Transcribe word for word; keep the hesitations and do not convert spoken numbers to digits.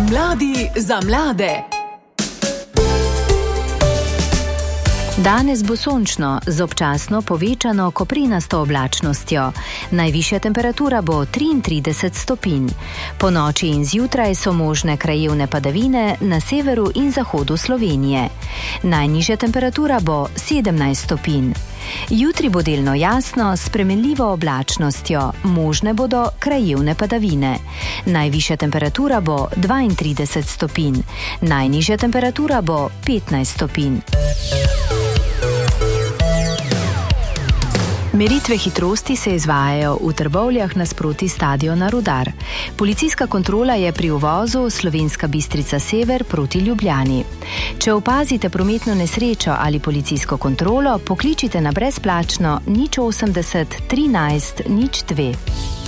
Mladi za mlade. Danes bo sončno, z občasno povečano koprinasto oblačnostjo. Najvišja temperatura bo triintrideset stopinj. Po noči in zjutraj so možne krajevne padavine na severu in zahodu Slovenije. Najnižja temperatura bo sedemnajst stopinj. Jutri bo delno jasno, s spremenljivo oblačnostjo, možne bodo krajevne padavine. Najvišja temperatura bo dvaintrideset stopinj, najnižja temperatura bo petnajst stopinj. Meritve hitrosti se izvajajo v Trbovljah nasproti stadiona Rudar. Policijska kontrola je pri uvozu Slovenska Bistrica Sever proti Ljubljani. Če opazite prometno nesrečo ali policijsko kontrolo, pokličite na brezplačno nič osemdeset trinajst nič dve.